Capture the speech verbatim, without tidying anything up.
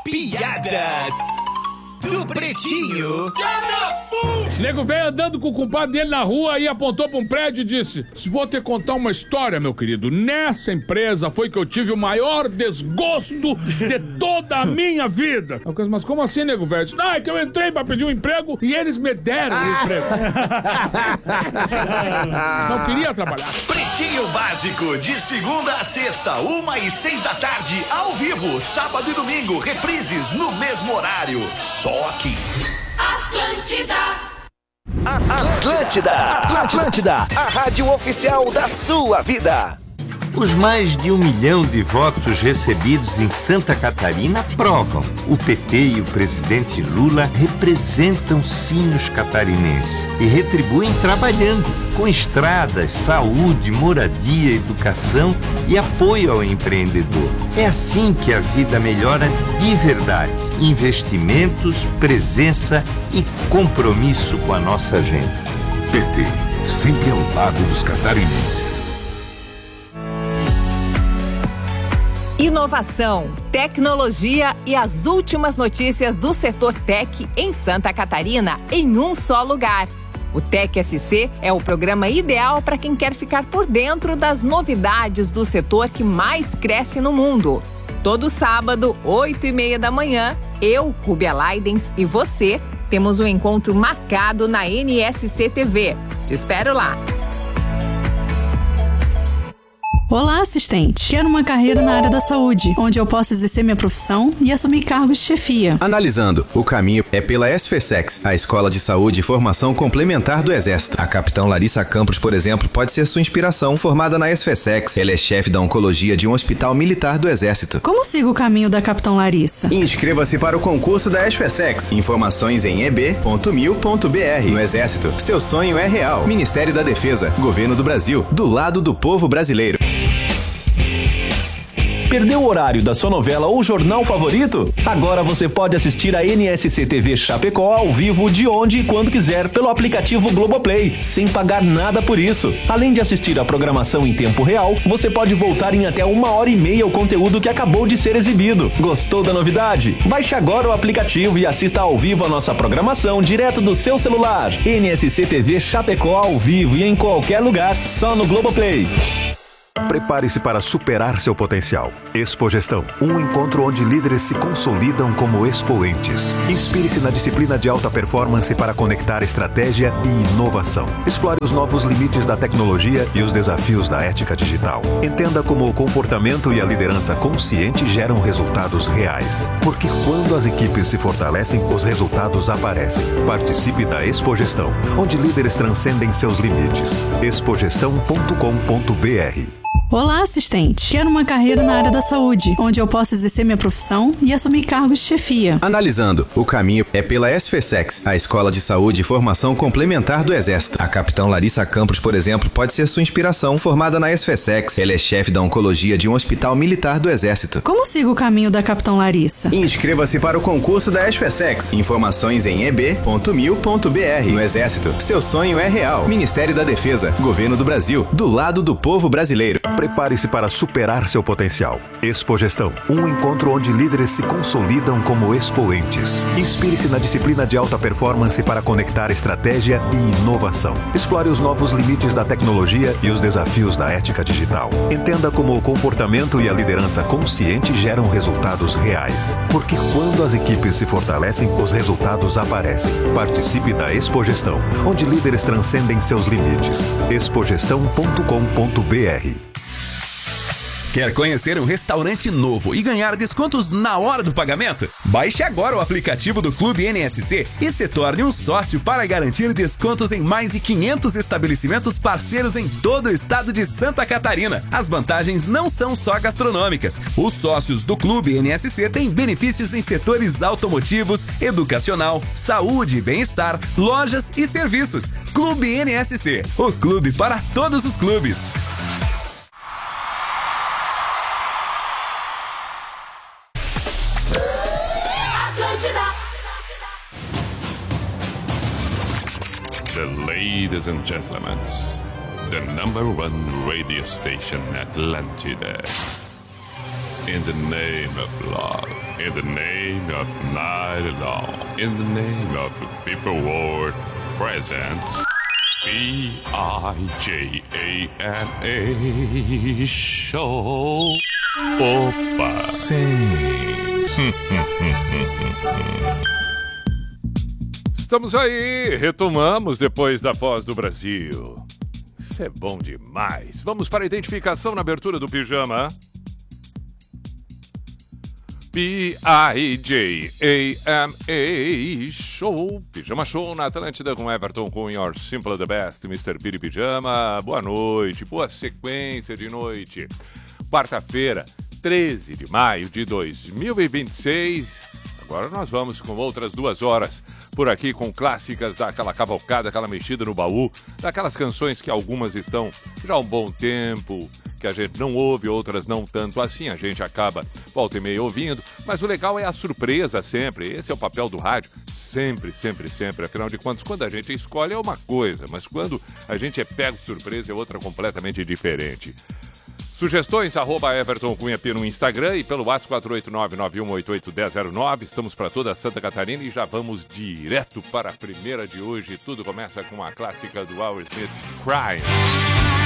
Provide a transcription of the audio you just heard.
piada do Pretinho. Esse nego veio andando com o compadre dele na rua e apontou pra um prédio e disse: vou te contar uma história, meu querido. Nessa empresa foi que eu tive o maior desgosto de toda a minha vida. Eu disse: mas como assim, nego velho? Disse: ah, é que eu entrei pra pedir um emprego e eles me deram o emprego. Não queria trabalhar. Pretinho Básico, de segunda a sexta, uma e seis da tarde, ao vivo, sábado e domingo, reprises no mesmo horário. Só aqui. Atlântida. Atlântida, Atlântida, a rádio oficial da sua vida. Os mais de um milhão de votos recebidos em Santa Catarina provam: o P T e o presidente Lula representam sim os catarinenses e retribuem trabalhando, com estradas, saúde, moradia, educação e apoio ao empreendedor. É assim que a vida melhora de verdade. Investimentos, presença e compromisso com a nossa gente. P T, sempre ao lado dos catarinenses. Inovação, tecnologia e as últimas notícias do setor tech em Santa Catarina em um só lugar. O Tech S C é o programa ideal para quem quer ficar por dentro das novidades do setor que mais cresce no mundo. Todo sábado, oito e meia da manhã, eu, Rubia Leidens e você temos um encontro marcado na N S C T V. Te espero lá. Olá, assistente. Quero uma carreira na área da saúde, onde eu possa exercer minha profissão e assumir cargos de chefia. Analisando, o caminho é pela SFSEX, a Escola de Saúde e Formação Complementar do Exército. A capitão Larissa Campos, por exemplo, pode ser sua inspiração. Formada na SFSEX, ela é chefe da oncologia de um hospital militar do Exército. Como sigo o caminho da capitão Larissa? Inscreva-se para o concurso da SFSEX. Informações em e b ponto mil ponto b r. No Exército, seu sonho é real. Ministério da Defesa, Governo do Brasil, do lado do povo brasileiro. Perdeu o horário da sua novela ou jornal favorito? Agora você pode assistir a N S C T V Chapecó ao vivo de onde e quando quiser pelo aplicativo Globoplay, sem pagar nada por isso. Além de assistir a programação em tempo real, você pode voltar em até uma hora e meia ao conteúdo que acabou de ser exibido. Gostou da novidade? Baixe agora o aplicativo e assista ao vivo a nossa programação direto do seu celular. N S C T V Chapecó ao vivo e em qualquer lugar, só no Globoplay. Prepare-se para superar seu potencial. Expogestão, um encontro onde líderes se consolidam como expoentes. Inspire-se na disciplina de alta performance para conectar estratégia e inovação. Explore os novos limites da tecnologia e os desafios da ética digital. Entenda como o comportamento e a liderança consciente geram resultados reais. Porque quando as equipes se fortalecem, os resultados aparecem. Participe da Expogestão, onde líderes transcendem seus limites. expogestão ponto com ponto b r. Olá, assistente. Quero uma carreira na área da saúde, onde eu possa exercer minha profissão e assumir cargos de chefia. Analisando, o caminho é pela SFSEX, a Escola de Saúde e Formação Complementar do Exército. A capitão Larissa Campos, por exemplo, pode ser sua inspiração. Formada na SFSEX, ela é chefe da oncologia de um hospital militar do Exército. Como sigo o caminho da capitão Larissa? Inscreva-se para o concurso da SFSEX. Informações em e b ponto mil ponto b r. No Exército, seu sonho é real. Ministério da Defesa, Governo do Brasil, do lado do povo brasileiro. Prepare-se para superar seu potencial. Expogestão, um encontro onde líderes se consolidam como expoentes. Inspire-se na disciplina de alta performance para conectar estratégia e inovação. Explore os novos limites da tecnologia e os desafios da ética digital. Entenda como o comportamento e a liderança consciente geram resultados reais. Porque quando as equipes se fortalecem, os resultados aparecem. Participe da Expogestão, onde líderes transcendem seus limites. expogestão ponto com ponto b r. Quer conhecer um restaurante novo e ganhar descontos na hora do pagamento? Baixe agora o aplicativo do Clube N S C e se torne um sócio para garantir descontos em mais de quinhentos estabelecimentos parceiros em todo o estado de Santa Catarina. As vantagens não são só gastronômicas. Os sócios do Clube N S C têm benefícios em setores automotivos, educacional, saúde e bem-estar, lojas e serviços. Clube N S C, o clube para todos os clubes. The ladies and gentlemen, the number one radio station, Atlântida. In the name of love, in the name of night long, in the name of people world presents B I J A N A Show. Opa! Sim. Estamos aí, retomamos depois da Voz do Brasil. Isso é bom demais. Vamos para a identificação na abertura do pijama. B I J A M A Show, Pijama Show na Atlântida com Everton com Your Simple the Best, mister Piri Pijama. Boa noite, boa sequência de noite. Quarta-feira, treze de maio de dois mil e vinte e seis. Agora nós vamos com outras duas horas por aqui com clássicas daquela cavalcada, aquela mexida no baú, daquelas canções que algumas estão já há um bom tempo, que a gente não ouve, outras não tanto assim, a gente acaba volta e meia ouvindo, mas o legal é a surpresa sempre, esse é o papel do rádio, sempre, sempre, sempre, afinal de contas, quando a gente escolhe é uma coisa, mas quando a gente é pego de surpresa é outra completamente diferente. Sugestões, arroba Everton Cunha P no Instagram e pelo WhatsApp quatro oito nove, nove um oito oito, um zero zero nove. Estamos para toda Santa Catarina e já vamos direto para a primeira de hoje. Tudo começa com a clássica do Aerosmith, Crying.